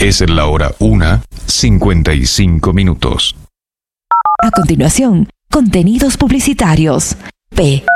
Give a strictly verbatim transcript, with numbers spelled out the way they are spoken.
Es la hora una, cincuenta y cinco minutos. A continuación, contenidos publicitarios. P.